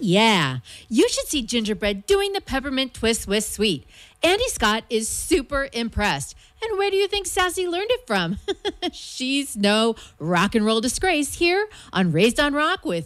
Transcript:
yeah. You should see Gingerbread doing the peppermint twist with sweet. Andy Scott is super impressed. And where do you think Sassy learned it from? She's no rock and roll disgrace here on Raised on Rock with